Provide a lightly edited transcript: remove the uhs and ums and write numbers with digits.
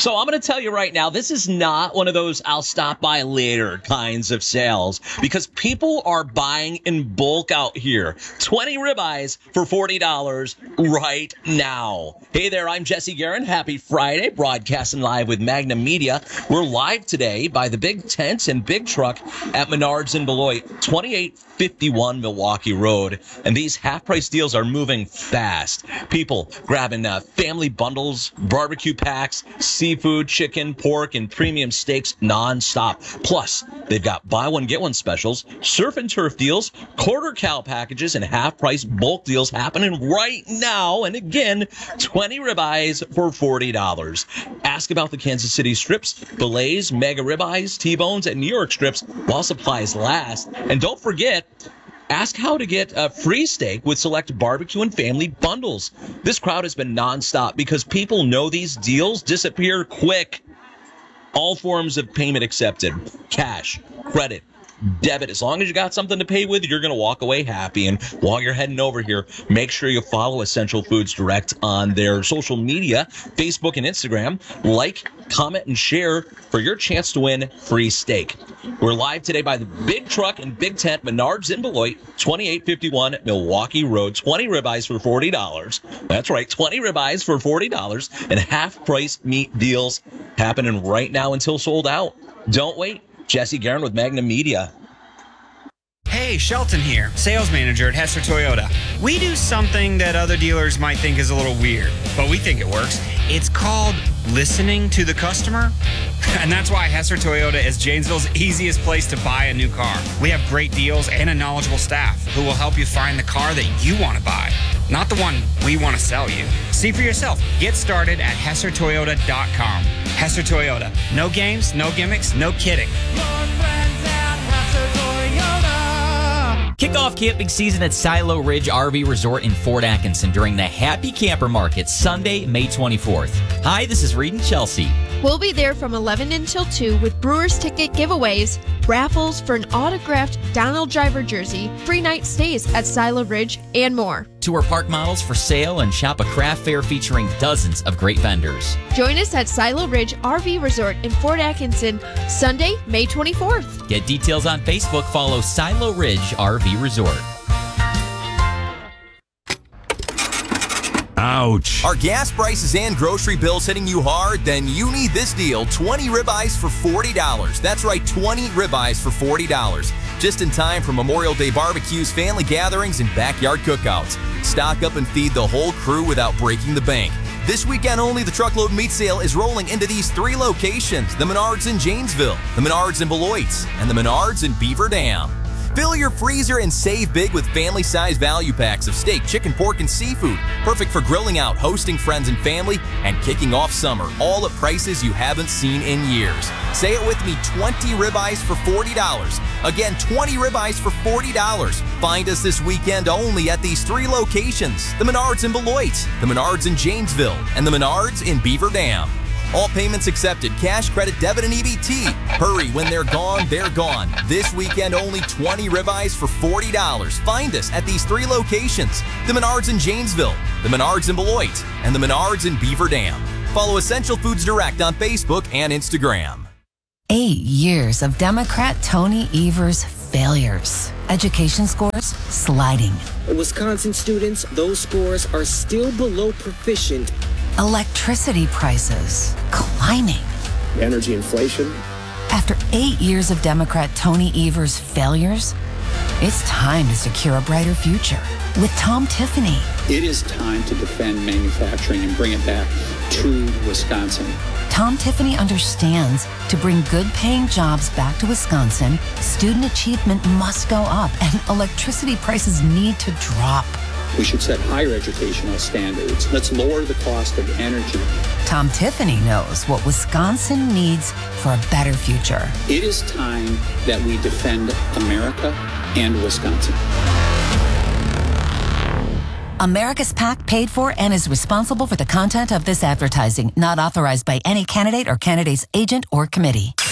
So I'm going to tell you right now, this is not one of those I'll stop by later kinds of sales because people are buying in bulk out here. 20 ribeyes for $40 right now. Hey there, I'm Jesse Guerin. Happy Friday, broadcasting live with Magnum Media. We're live today by the Big Tent and Big Truck at Menards in Beloit, 2851 Milwaukee Road. And these half-price deals are moving fast. People grabbing family bundles, barbecue packs, seafood, chicken, pork, and premium steaks nonstop. Plus, they've got buy one, get one specials, surf and turf deals, quarter cow packages, and half-price bulk deals happening right now. And again, 20 ribeyes for $40. Ask about the Kansas City strips, fillets, mega ribeyes, T-bones, and New York strips while supplies last. And don't forget, ask how to get a free steak with select barbecue and family bundles. This crowd has been nonstop because people know these deals disappear quick. All forms of payment accepted. Cash, credit, debit. As long as you got something to pay with, you're going to walk away happy. And while you're heading over here, make sure you follow Essential Foods Direct on their social media, Facebook and Instagram. Like, comment, and share for your chance to win free steak. We're live today by the Big Truck and Big Tent, Menards in Beloit, 2851 Milwaukee Road. 20 ribeyes for $40. That's right, 20 ribeyes for $40. And half-price meat deals happening right now until sold out. Don't wait. Jesse Guerin with Magnum Media. Hey, Shelton here, sales manager at Hester Toyota. We do something that other dealers might think is a little weird, but we think it works. It's called listening to the customer. And that's why Hester Toyota is Janesville's easiest place to buy a new car. We have great deals and a knowledgeable staff who will help you find the car that you want to buy, not the one we want to sell you. See for yourself. Get started at HesterToyota.com. Hester Toyota. No games, no gimmicks, no kidding. Kick off camping season at Silo Ridge RV Resort in Fort Atkinson during the Happy Camper Market, Sunday, May 24th. Hi, this is Reed and Chelsea. We'll be there from 11 until 2 with Brewers ticket giveaways, raffles for an autographed Donald Driver jersey, free night stays at Silo Ridge, and more. Tour park models for sale and shop a craft fair featuring dozens of great vendors. Join us at Silo Ridge RV Resort in Fort Atkinson, Sunday, May 24th. Get details on Facebook. Follow Silo Ridge RV Resort. Ouch. Are gas prices and grocery bills hitting you hard? Then you need this deal. 20 ribeyes for $40. That's right, 20 ribeyes for $40. Just in time for Memorial Day barbecues, family gatherings, and backyard cookouts. Stock up and feed the whole crew without breaking the bank. This weekend only, the truckload meat sale is rolling into these 3 locations: the Menards in Janesville, the Menards in Beloit, and the Menards in Beaver Dam. Fill your freezer and save big with family-size value packs of steak, chicken, pork, and seafood. Perfect for grilling out, hosting friends and family, and kicking off summer. All at prices you haven't seen in years. Say it with me, 20 ribeyes for $40. Again, 20 ribeyes for $40. Find us this weekend only at these 3 locations: the Menards in Beloit, the Menards in Janesville, and the Menards in Beaver Dam. All payments accepted, cash, credit, debit, and EBT. Hurry, when they're gone, they're gone. This weekend only, 20 ribeyes for $40. Find us at these 3 locations: the Menards in Janesville, the Menards in Beloit, and the Menards in Beaver Dam. Follow Essential Foods Direct on Facebook and Instagram. 8 years of Democrat Tony Evers' failures. Education scores sliding. Wisconsin students, those scores are still below proficient. Electricity prices climbing. Energy inflation. After 8 years of Democrat Tony Evers' failures, it's time to secure a brighter future with Tom Tiffany. It is time to defend manufacturing and bring it back to Wisconsin. Tom Tiffany understands to bring good-paying jobs back to Wisconsin, student achievement must go up and electricity prices need to drop. We should set higher educational standards. Let's lower the cost of energy. Tom Tiffany knows what Wisconsin needs for a better future. It is time that we defend America and Wisconsin. America's PAC paid for and is responsible for the content of this advertising, not authorized by any candidate or candidate's agent or committee.